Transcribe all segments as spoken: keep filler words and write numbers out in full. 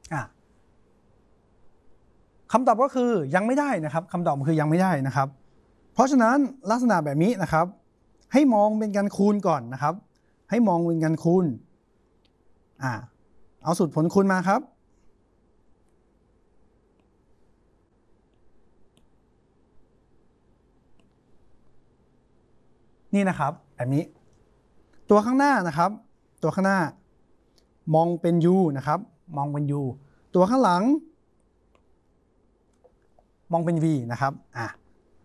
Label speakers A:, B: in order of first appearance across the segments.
A: อ่ะคำตอบก็คือยังไม่ได้นะครับคำตอบคือยังไม่ได้นะครับเพราะฉะนั้นลักษณะแบบนี้นะครับให้มองเป็นการคูณก่อนนะครับให้มองเป็นการคูณอ่าเอาสูตรผลคูณมาครับนี่นะครับแบบนี้ตัวข้างหน้านะครับตัวข้างหน้ามองเป็น u นะครับมองเป็น u ตัวข้างหลังมองเป็น v นะครับอ่ะ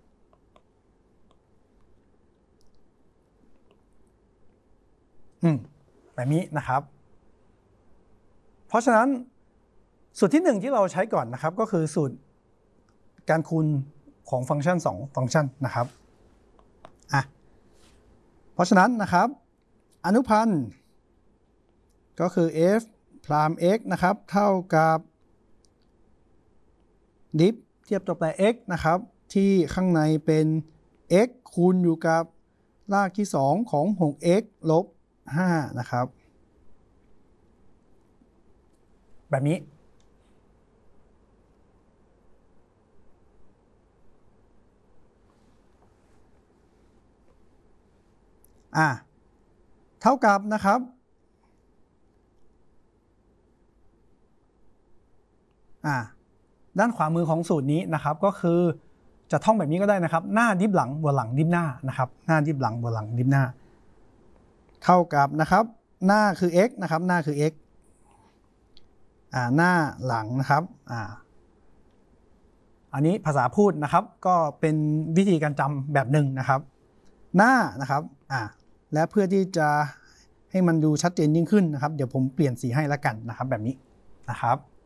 A: อืมแบบนี้นะครับเพราะฉะนั้นสูตรที่หนึ่งที่เราใช้ก่อนนะครับก็คือสูตรการคูณของฟังก์ชันสองฟังก์ชันนะครับอ่ะเพราะฉะนั้นนะครับอนุพันธ์ก็คือ f พราม x นะครับเท่ากับดิฟเทียบตัวแปร x นะครับที่ข้างในเป็น x คูณอยู่กับรากที่สองของ หก x ลบ ห้านะครับแบบนี้อ่ะเท่ากับนะครับอ่ะด้านขวามือของสูตรนี้นะครับก็คือจะท่องแบบนี้ก็ได้นะครับหน้าดิฟหลังบวกหลังดิฟหน้านะครับหน้าดิฟหลังบวกหลังดิฟหน้าเท่ากับนะครับหน้าคือ x นะครับหน้าคือ x อ่าหน้าหลังนะครับอ่าอันนี้ภาษาพูดนะครับก็เป็นวิธีการจำแบบหนึ่งนะครับหน้านะครับอ่าและเพื่อที่จะให้มันดูชัดเจนยิ่งขึ้นนะครับเดี๋ยวผมเปลี่ยนสีให้แล้วกันนะครับแบบนี้นะครับ